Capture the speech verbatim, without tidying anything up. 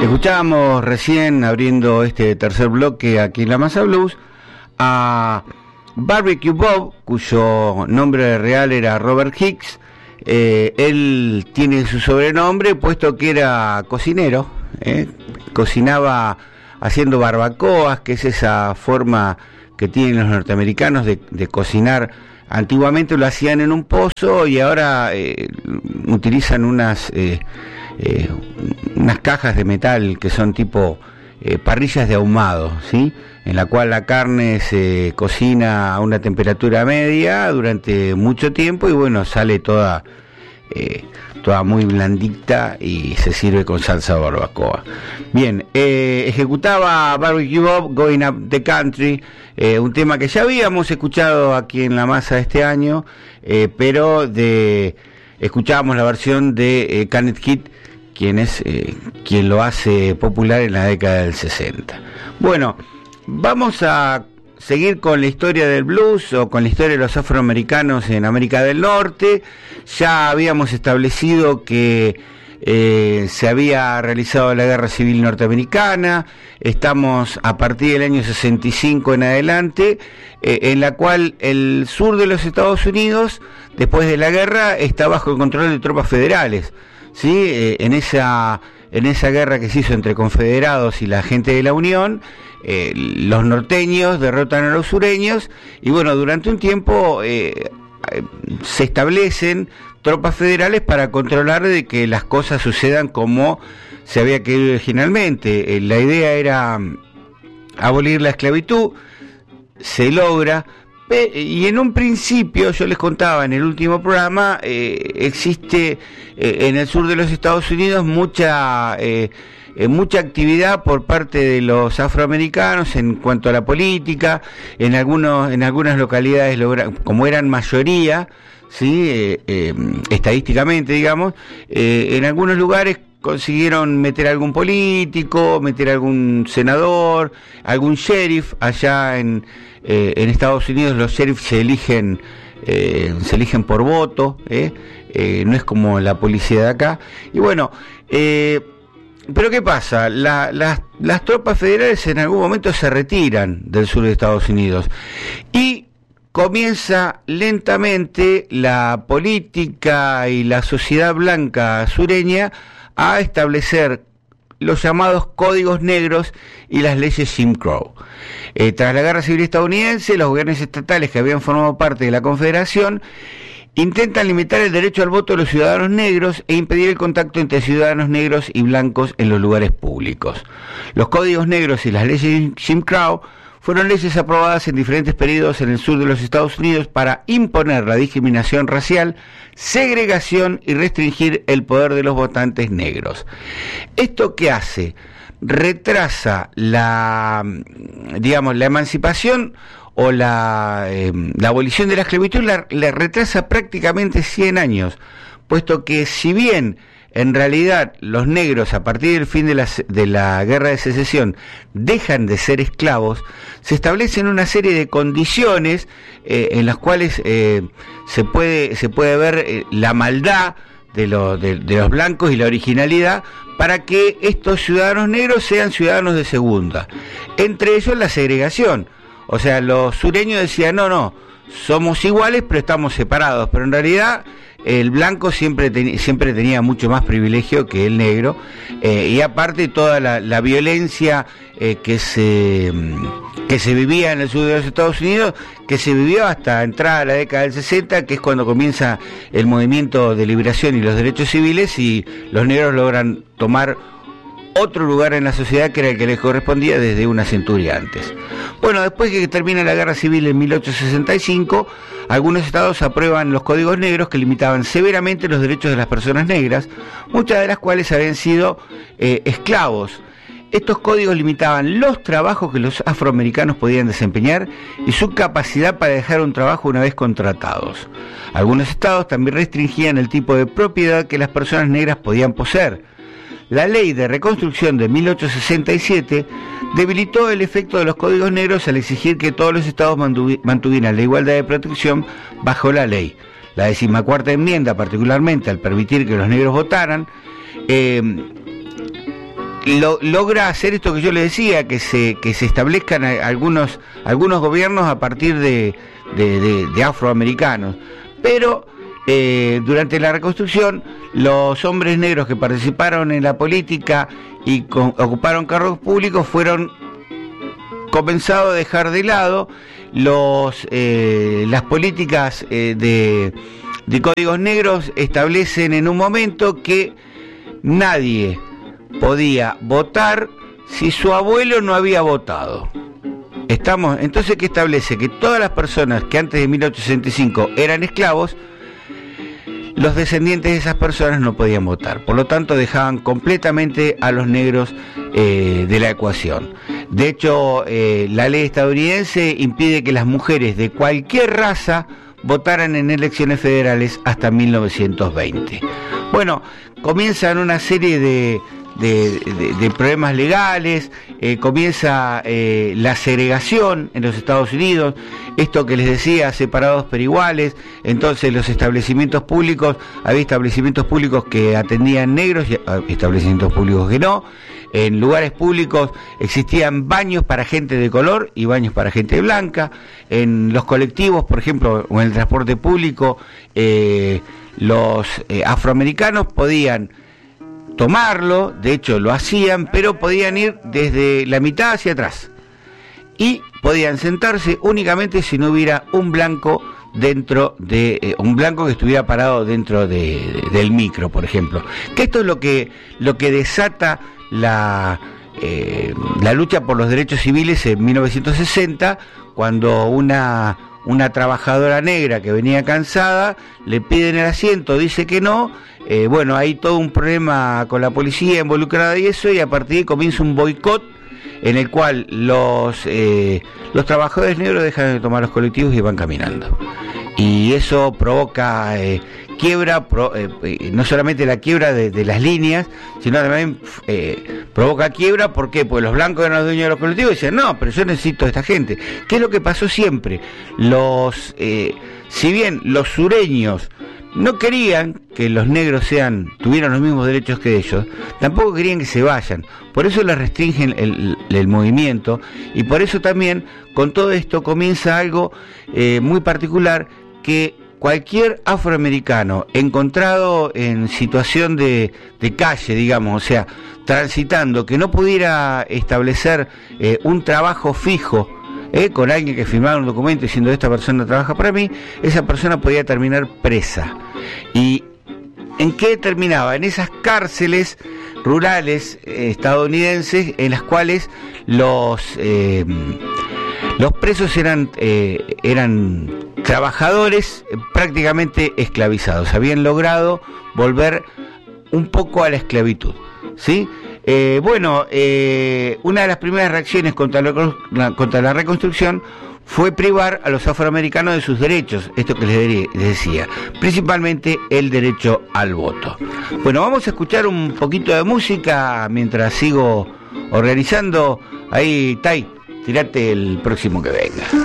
Escuchábamos recién, abriendo este tercer bloque aquí en La Masa Blues, a Barbecue Bob, cuyo nombre real era Robert Hicks. Eh, él tiene su sobrenombre puesto que era cocinero, eh, cocinaba haciendo barbacoas, que es esa forma que tienen los norteamericanos de, de cocinar. Antiguamente lo hacían en un pozo y ahora eh, utilizan unas eh, eh, unas cajas de metal que son tipo eh, parrillas de ahumado, ¿sí? En la cual la carne se cocina a una temperatura media durante mucho tiempo y bueno, sale toda eh, toda muy blandita y se sirve con salsa barbacoa. Bien, eh, ejecutaba Barbecue Bob, Going Up the Country, eh, un tema que ya habíamos escuchado aquí en La Masa este año, eh, pero de escuchábamos la versión de eh, Kenneth Heath, quien es eh, quien lo hace popular en la década del sesenta. Bueno, vamos a seguir con la historia del blues o con la historia de los afroamericanos en América del Norte. Ya habíamos establecido que eh, se había realizado la Guerra Civil Norteamericana. Estamos a partir del año sesenta y cinco en adelante, eh, en la cual el sur de los Estados Unidos, después de la guerra, está bajo el control de tropas federales, ¿sí? Eh, en esa en esa guerra que se hizo entre confederados y la gente de la Unión, eh, los norteños derrotan a los sureños y bueno, durante un tiempo eh, se establecen tropas federales para controlar de que las cosas sucedan como se había querido originalmente. Eh, la idea era abolir la esclavitud, se logra. Y en un principio, yo les contaba en el último programa, eh, existe eh, en el sur de los Estados Unidos mucha eh, eh, mucha actividad por parte de los afroamericanos en cuanto a la política. En algunos en algunas localidades, logra, como eran mayoría, sí, eh, eh, estadísticamente, digamos, eh, en algunos lugares consiguieron meter algún político, meter algún senador, algún sheriff. Allá en eh, en Estados Unidos los sheriffs se eligen eh, se eligen por voto, eh, eh, no es como la policía de acá. Y bueno, eh, pero ¿qué pasa? La, las, las tropas federales en algún momento se retiran del sur de Estados Unidos y comienza lentamente la política y la sociedad blanca sureña a establecer los llamados códigos negros y las leyes Jim Crow. Eh, tras la Guerra Civil estadounidense, los gobiernos estatales que habían formado parte de la Confederación intentan limitar el derecho al voto de los ciudadanos negros e impedir el contacto entre ciudadanos negros y blancos en los lugares públicos. Los códigos negros y las leyes Jim Crow fueron leyes aprobadas en diferentes periodos en el sur de los Estados Unidos para imponer la discriminación racial, segregación y restringir el poder de los votantes negros. ¿Esto qué hace? Retrasa la, digamos, la emancipación o la, eh, la abolición de la esclavitud, la, la retrasa prácticamente cien años, puesto que si bien en realidad los negros a partir del fin de la, de la Guerra de Secesión dejan de ser esclavos, se establecen una serie de condiciones eh, en las cuales eh, se puede se puede ver eh, la maldad de, lo, de, de los blancos y la originalidad para que estos ciudadanos negros sean ciudadanos de segunda. Entre ellos la segregación. O sea, los sureños decían, no, no, somos iguales pero estamos separados, pero en realidad el blanco siempre, ten, siempre tenía mucho más privilegio que el negro, eh, y aparte toda la, la violencia eh, que se que se vivía en el sur de los Estados Unidos, que se vivió hasta entrada la década del sesenta, que es cuando comienza el movimiento de liberación y los derechos civiles, y los negros logran tomar otro lugar en la sociedad que era el que les correspondía desde una centuria antes. Bueno, después que termina la Guerra Civil en mil ochocientos sesenta y cinco, algunos estados aprueban los códigos negros que limitaban severamente los derechos de las personas negras, muchas de las cuales habían sido eh, esclavos. Estos códigos limitaban los trabajos que los afroamericanos podían desempeñar y su capacidad para dejar un trabajo una vez contratados. Algunos estados también restringían el tipo de propiedad que las personas negras podían poseer. La ley de reconstrucción de mil ochocientos sesenta y siete debilitó el efecto de los códigos negros al exigir que todos los estados mantuvieran la igualdad de protección bajo la ley. La decimacuarta enmienda, particularmente al permitir que los negros votaran, eh, lo, logra hacer esto que yo le decía, que se que se establezcan algunos algunos gobiernos a partir de, de, de, de afroamericanos, pero eh, durante la reconstrucción los hombres negros que participaron en la política y con, ocuparon cargos públicos fueron comenzados a dejar de lado. Los eh, las políticas eh, de, de códigos negros establecen en un momento que nadie podía votar si su abuelo no había votado. Estamos, entonces, ¿qué establece? Que todas las personas que antes de mil ochocientos sesenta y cinco eran esclavos, los descendientes de esas personas no podían votar. Por lo tanto, dejaban completamente a los negros eh, de la ecuación. De hecho, eh, la ley estadounidense impide que las mujeres de cualquier raza votaran en elecciones federales hasta mil novecientos veinte. Bueno, comienzan una serie de, de, de, de problemas legales, eh, comienza eh, la segregación en los Estados Unidos, esto que les decía, separados pero iguales. Entonces los establecimientos públicos, había establecimientos públicos que atendían negros y establecimientos públicos que no. En lugares públicos existían baños para gente de color y baños para gente blanca. En los colectivos, por ejemplo, o en el transporte público, eh, los eh, afroamericanos podían tomarlo, de hecho lo hacían, pero podían ir desde la mitad hacia atrás. Y podían sentarse únicamente si no hubiera un blanco dentro de eh, un blanco que estuviera parado dentro de, de, del micro, por ejemplo. Que esto es lo que lo que desata la eh, la lucha por los derechos civiles en mil novecientos sesenta, cuando una una trabajadora negra que venía cansada le piden el asiento, dice que no. Eh, bueno, hay todo un problema con la policía involucrada y eso, y a partir de ahí comienza un boicot en el cual los eh, los trabajadores negros dejan de tomar los colectivos y van caminando. Y eso provoca eh, quiebra, pro, eh, eh, no solamente la quiebra de, de las líneas, sino también eh, provoca quiebra. ¿Por qué? Pues los blancos eran los dueños de los colectivos y decían, no, pero yo necesito a esta gente. ¿Qué es lo que pasó siempre? Los, eh, si bien los sureños no querían que los negros sean tuvieran los mismos derechos que ellos, tampoco querían que se vayan. Por eso les restringen el, el, el movimiento, y por eso también con todo esto comienza algo eh, muy particular, que cualquier afroamericano encontrado en situación de, de calle, digamos, o sea, transitando, que no pudiera establecer eh, un trabajo fijo, Eh, con alguien que firmara un documento diciendo esta persona trabaja para mí, esa persona podía terminar presa. ¿Y en qué terminaba? En esas cárceles rurales eh, estadounidenses, en las cuales los eh, los presos eran eh, eran trabajadores eh, prácticamente esclavizados. Habían logrado volver un poco a la esclavitud, ¿sí? Eh, bueno, eh, una de las primeras reacciones contra la, contra la reconstrucción fue privar a los afroamericanos de sus derechos, esto que les, les decía, principalmente el derecho al voto. Bueno, vamos a escuchar un poquito de música mientras sigo organizando. Ahí, Tai, tirate el próximo que venga.